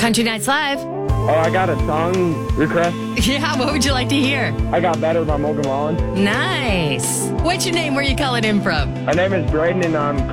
Country Nights Live. Oh, I got a song request. Yeah, what would you like to hear? I Got Better by Morgan Wallen. Nice. What's your name? Where are you calling in from? My name is Braden, and I'm